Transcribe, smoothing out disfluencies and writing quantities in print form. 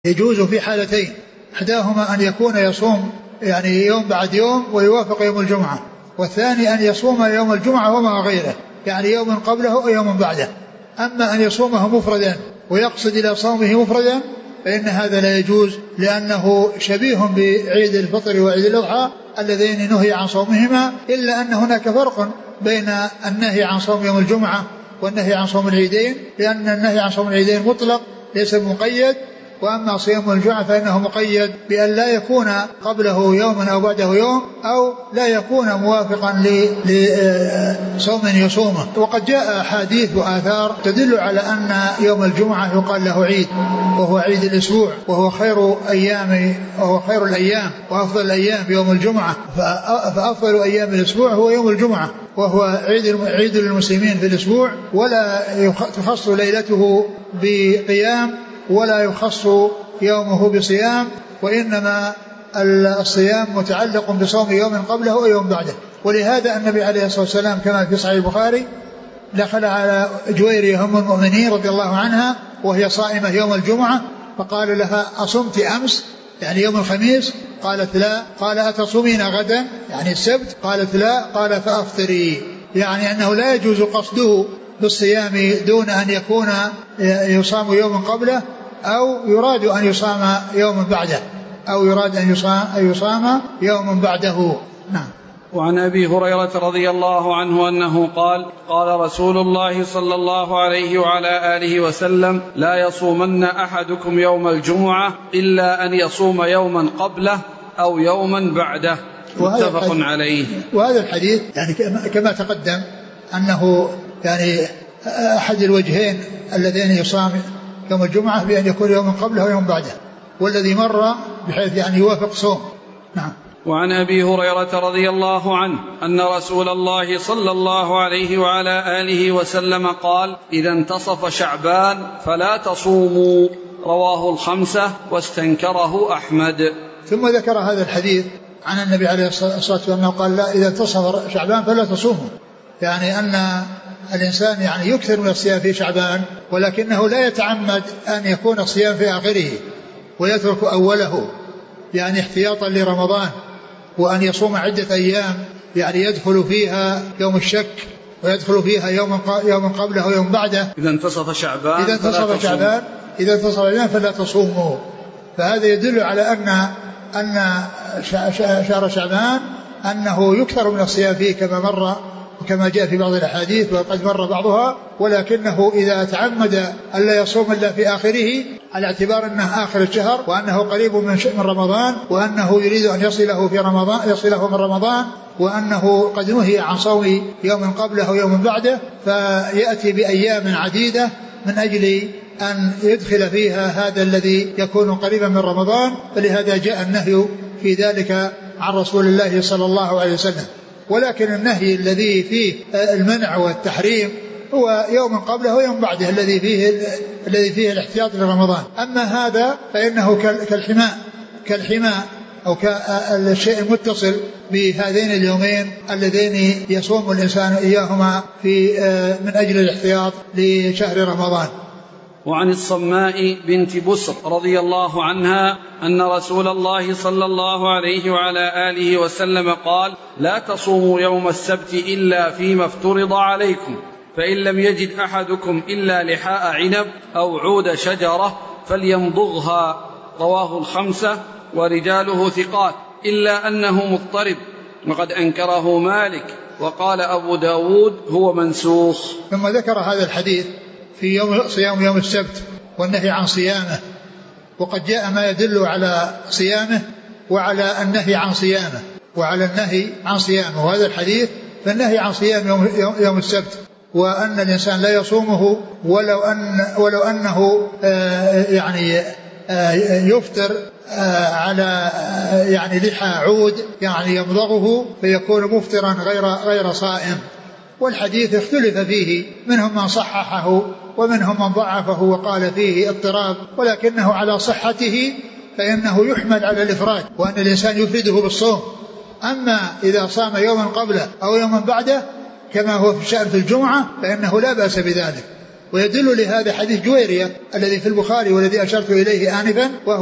يجوز في حالتين، إحداهما أن يكون يصوم يعني يوم بعد يوم ويوافق يوم الجمعة، والثاني أن يصوم يوم الجمعة وما غيره، يعني يوم قبله أو يوم بعده. أما أن يصومه مفردا ويقصد إلى صومه مفردا فإن هذا لا يجوز، لأنه شبيه بعيد الفطر وعيد الأضحى اللذين نهي عن صومهما، إلا أن هناك فرق بين النهي عن صوم يوم الجمعة والنهي عن صوم العيدين، لأن النهي عن صوم العيدين مطلق ليس مقيد، وأما صيام الجمعة فإنه مقيد بأن لا يكون قبله يوم أو بعده يوم، أو لا يكون موافقا لصوم يصومه. وقد جاء أحاديث وآثار تدل على أن يوم الجمعة يقال له عيد، وهو عيد الأسبوع، وهو خير الأيام وأفضل الأيام يوم الجمعة، فأفضل أيام الأسبوع هو يوم الجمعة، وهو عيد للمسلمين في الأسبوع، ولا تخص ليلته بقيام ولا يخص يومه بصيام، وإنما الصيام متعلق بصوم يوم قبله ويوم بعده. ولهذا النبي عليه الصلاة والسلام كما في صحيح البخاري دخل على جويرية أم المؤمنين رضي الله عنها وهي صائمة يوم الجمعة، فقال لها أصمت أمس يعني يوم الخميس؟ قالت لا. قال أتصومين غدا يعني السبت؟ قالت لا. قال فأفطري، يعني أنه لا يجوز قصده بالصيام دون أن يكون يصام يوم قبله أو يراد أن يصام يوم بعده، أو يراد أن يصام يوم بعده. نعم. وعن أبي هريرة رضي الله عنه أنه قال: قال رسول الله صلى الله عليه وعلى آله وسلم: لا يصومن أحدكم يوم الجمعة إلا أن يصوم يوما قبله أو يوما بعده. متفق عليه. وهذا الحديث يعني كما تقدم أنه يعني أحد الوجهين اللذين يصام يوم الجمعة بأن يكون يوم قبله ويوم بعده، والذي مر بحيث يعني يوافق صوم. نعم. وعن أبي هريرة رضي الله عنه أن رسول الله صلى الله عليه وعلى آله وسلم قال: إذا انتصف شعبان فلا تصوموا. رواه الخمسة واستنكره أحمد. ثم ذكر هذا الحديث عن النبي عليه الصلاة والسلام قال: لا، إذا انتصف شعبان فلا تصوموا، يعني أن الإنسان يعني يكثر من الصيام في شعبان، ولكنه لا يتعمد أن يكون الصيام في آخره ويترك أوله، يعني احتياطا لرمضان، وأن يصوم عدة أيام يعني يدخل فيها يوم الشك ويدخل فيها يوم قبله ويوم بعده. إذا انتصف شعبان فلا تصوموا. فهذا يدل على أن شهر شعبان أنه يكثر من الصيام فيه كما مر وكما جاء في بعض الأحاديث وقد مر بعضها، ولكنه إذا تعمد ألا يصوم إلا في آخره على اعتبار أنه آخر الشهر وأنه قريب من رمضان، وأنه يريد أن يصله من رمضان، وأنه قد نهي عن صوم يوم قبله ويوم بعده، فيأتي بأيام عديدة من أجل أن يدخل فيها هذا الذي يكون قريبا من رمضان. فلهذا جاء النهي في ذلك عن رسول الله صلى الله عليه وسلم. ولكن النهي الذي فيه المنع والتحريم هو يوم قبله ويوم بعده الذي فيه الاحتياط لرمضان. أما هذا فإنه كالحماء أو كالشيء المتصل بهذين اليومين اللذين يصوم الإنسان إياهما من أجل الاحتياط لشهر رمضان. وعن الصماء بنت بسر رضي الله عنها أن رسول الله صلى الله عليه وعلى آله وسلم قال: لا تصوموا يوم السبت إلا فيما افترض عليكم، فإن لم يجد أحدكم إلا لحاء عنب أو عود شجرة فليمضغها. رواه الخمسة ورجاله ثقات إلا أنه مضطرب، وقد أنكره مالك، وقال أبو داود هو منسوخ. ثم ذكر هذا الحديث في صيام يوم السبت والنهي عن صيامه، وقد جاء ما يدل على صيامه وعلى النهي عن صيامه وهذا الحديث فالنهي عن صيام يوم السبت، وأن الإنسان لا يصومه ولو أنه يعني يفطر على يعني لحى عود يعني يمضغه فيكون مفطرا غير صائم. والحديث اختلف فيه، منهم من صححه ومنهم من ضعفه وقال فيه اضطراب، ولكنه على صحته فإنه يحمل على الإفراد، وأن الإنسان يفرده بالصوم. أما إذا صام يوما قبله أو يوما بعده كما هو في شأن في الجمعة فإنه لا بأس بذلك، ويدل لهذا حديث جويرية الذي في البخاري والذي أشرت إليه آنفا،